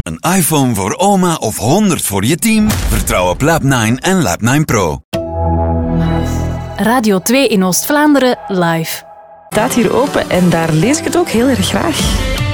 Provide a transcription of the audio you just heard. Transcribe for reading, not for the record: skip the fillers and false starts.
Een iPhone voor oma of 100 voor je team? Vertrouw op Lab 9 en Lab 9 Pro. Radio 2 in Oost-Vlaanderen live. Het staat hier open en daar lees ik het ook heel erg graag.